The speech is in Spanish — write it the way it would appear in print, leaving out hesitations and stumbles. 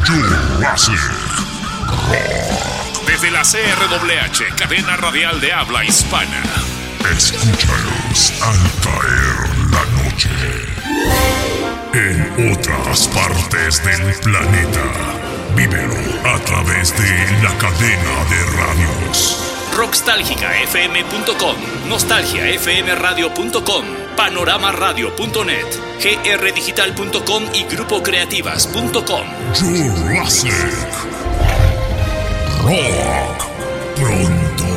Jurassic Rock. Desde la CRWH, cadena radial de habla hispana. Escúchalos al caer la noche. En otras partes del planeta. Vívelo a través de la cadena de radios. Rockstálgicafm.com, nostalgiafmradio.com, panoramaradio.net, grdigital.com y grupocreativas.com. Jurassic Rock. Pronto.